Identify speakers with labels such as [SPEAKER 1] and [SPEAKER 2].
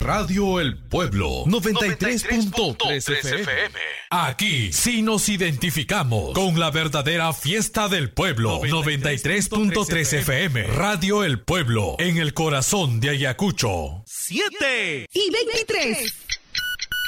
[SPEAKER 1] Radio El Pueblo 93.3 FM. Aquí sí nos identificamos con la verdadera fiesta del pueblo. 93.3 FM. Radio El Pueblo, en el corazón de Ayacucho.
[SPEAKER 2] 7
[SPEAKER 3] y 23.